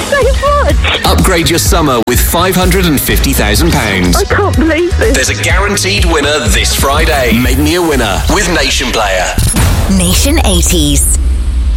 so much. Upgrade your summer with £550,000. I can't believe this. There's a guaranteed winner this Friday. Make me a winner with Nation Player. Nation 80s.